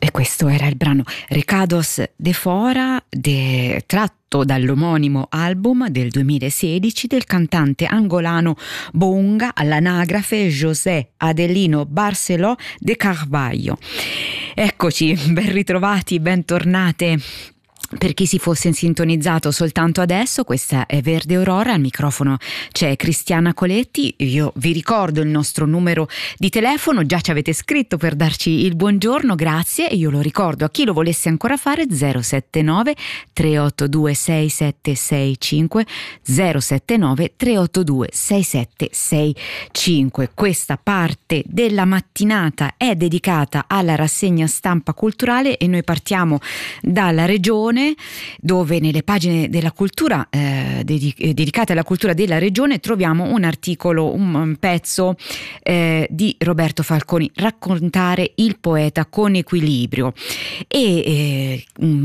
E questo era il brano Recados de Fora, tratto dall'omonimo album del 2016 del cantante angolano Bounga, all'anagrafe José Adelino Barceló de Carvalho. Eccoci, ben ritrovati, bentornate. Per chi si fosse sintonizzato soltanto adesso, questa è Verde Aurora, al microfono c'è Cristiana Coletti. Io vi ricordo il nostro numero di telefono, già ci avete scritto per darci il buongiorno, grazie, e io lo ricordo a chi lo volesse ancora fare: 079 382 6765, 079 382 6765. Questa parte della mattinata è dedicata alla rassegna stampa culturale e noi partiamo dalla regione, dove nelle pagine della cultura dedicate alla cultura della regione troviamo un articolo, un pezzo di Roberto Falconi, Raccontare il poeta con equilibrio, e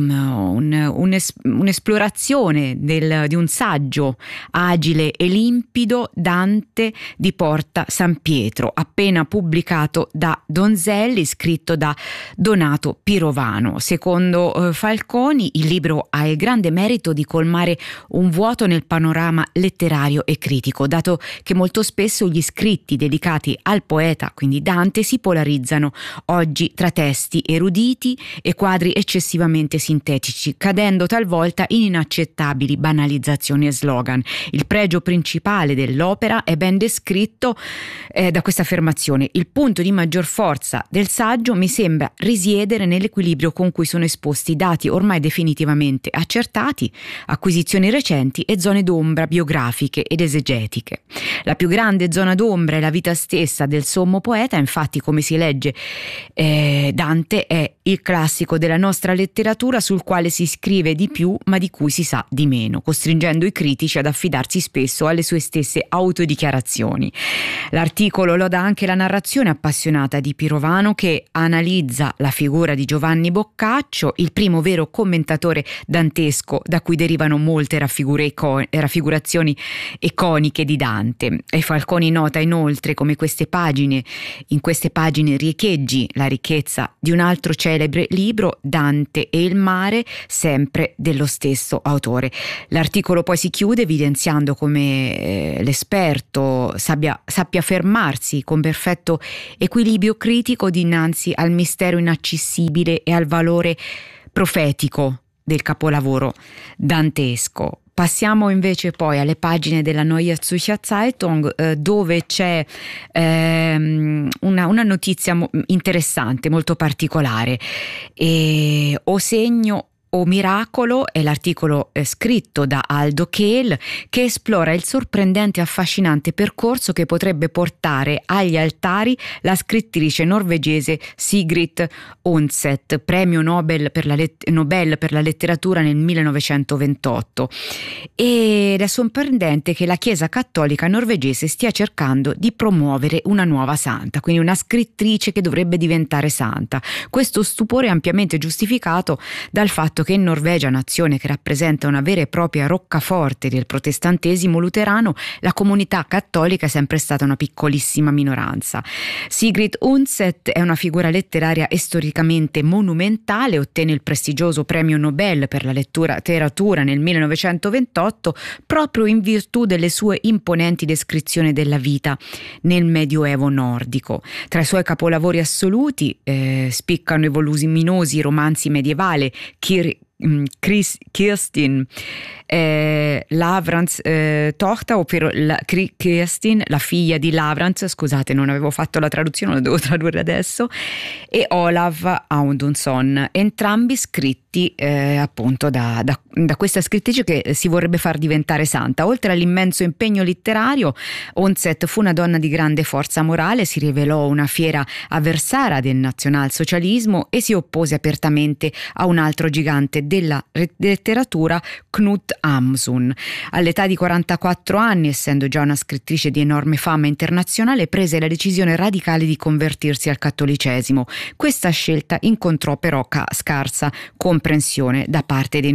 un'esplorazione di un saggio agile e limpido, Dante di Porta San Pietro, appena pubblicato da Donzelli, scritto da Donato Pirovano. Secondo Falconi il libro ha il grande merito di colmare un vuoto nel panorama letterario e critico, dato che molto spesso gli scritti dedicati al poeta, quindi Dante, si polarizzano oggi tra testi eruditi e quadri eccessivamente sintetici, cadendo talvolta in inaccettabili banalizzazioni e slogan. Il pregio principale dell'opera è ben descritto da questa affermazione: il punto di maggior forza del saggio mi sembra risiedere nell'equilibrio con cui sono esposti dati ormai definitivamente accertati, acquisizioni recenti e zone d'ombra biografiche ed esegetiche. La più grande zona d'ombra è la vita stessa del sommo poeta. Infatti, come si legge, Dante è il classico della nostra letteratura sul quale si scrive di più ma di cui si sa di meno, costringendo i critici ad affidarsi spesso alle sue stesse autodichiarazioni. L'articolo loda anche la narrazione appassionata di Pirovano, che analizza la figura di Giovanni Boccaccio, il primo vero commentatore dantesco da cui derivano molte raffigurazioni iconiche di Dante. E Falconi nota inoltre come in queste pagine riecheggi la ricchezza di un altro celebre libro, Dante e il mare, sempre dello stesso autore. L'articolo poi si chiude evidenziando come l'esperto sappia fermarsi con perfetto equilibrio critico dinanzi al mistero inaccessibile e al valore profetico del capolavoro dantesco. Passiamo invece poi alle pagine della Neue Zürcher Zeitung, dove c'è una notizia interessante, molto particolare. O segno o miracolo è l'articolo scritto da Aldo Kehl, che esplora il sorprendente e affascinante percorso che potrebbe portare agli altari la scrittrice norvegese Sigrid Undset, premio Nobel per la letteratura nel 1928. Ed è sorprendente che la Chiesa cattolica norvegese stia cercando di promuovere una nuova santa, quindi una scrittrice che dovrebbe diventare santa. Questo stupore è ampiamente giustificato dal fatto che in Norvegia, nazione che rappresenta una vera e propria roccaforte del protestantesimo luterano, la comunità cattolica è sempre stata una piccolissima minoranza. Sigrid Undset è una figura letteraria e storicamente monumentale, ottenne il prestigioso premio Nobel per la letteratura nel 1928 proprio in virtù delle sue imponenti descrizioni della vita nel Medioevo nordico. Tra i suoi capolavori assoluti spiccano i voluminosi romanzi medievali Kirstin Lavrans Tochter, ovvero Kirstin, la figlia di Lavrans, scusate, non avevo fatto la traduzione, lo devo tradurre adesso, e Olav Aundunsson, entrambi scritti appunto da questa scrittrice che si vorrebbe far diventare santa. Oltre all'immenso impegno letterario, Undset fu una donna di grande forza morale, si rivelò una fiera avversaria del nazionalsocialismo e si oppose apertamente a un altro gigante della letteratura, Knut Hamsun. All'età di 44 anni, essendo già una scrittrice di enorme fama internazionale, prese la decisione radicale di convertirsi al cattolicesimo. Questa scelta incontrò però scarsa comprensione da parte dei norvegesi,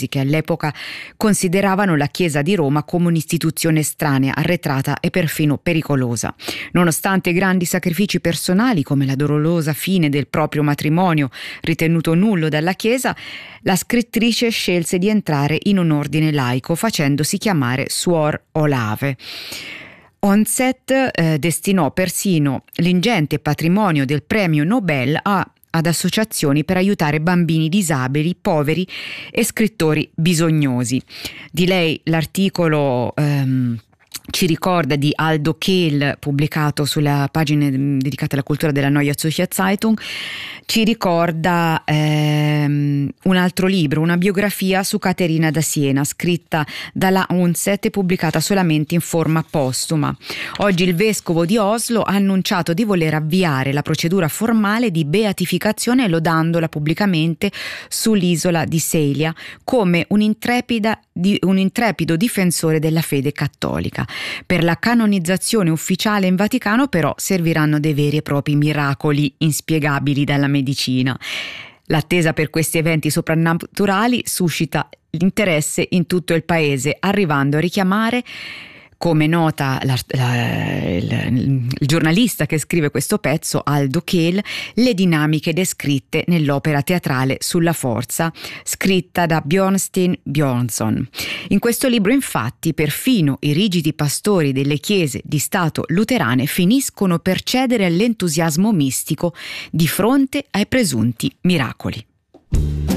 inglesi che all'epoca consideravano la Chiesa di Roma come un'istituzione estranea, arretrata e perfino pericolosa. Nonostante i grandi sacrifici personali come la dolorosa fine del proprio matrimonio ritenuto nullo dalla Chiesa, la scrittrice scelse di entrare in un ordine laico facendosi chiamare Suor Olave. Onset destinò persino l'ingente patrimonio del premio Nobel ad associazioni per aiutare bambini disabili, poveri e scrittori bisognosi. Di lei l'articolo ci ricorda di Aldo Kehl, pubblicato sulla pagina dedicata alla cultura della Neue Zürcher Zeitung, ci ricorda un altro libro, una biografia su Caterina da Siena, scritta dalla Onset e pubblicata solamente in forma postuma. Oggi il vescovo di Oslo ha annunciato di voler avviare la procedura formale di beatificazione lodandola pubblicamente sull'isola di Seilia come un intrepido difensore della fede cattolica. Per la canonizzazione ufficiale in Vaticano però serviranno dei veri e propri miracoli inspiegabili dalla medicina. L'attesa per questi eventi soprannaturali suscita l'interesse in tutto il paese, arrivando a richiamare, come nota il giornalista che scrive questo pezzo, Aldo Kehl, le dinamiche descritte nell'opera teatrale Sulla forza, scritta da Bjørnstine Bjørnson. In questo libro, infatti, perfino i rigidi pastori delle chiese di Stato luterane finiscono per cedere all'entusiasmo mistico di fronte ai presunti miracoli.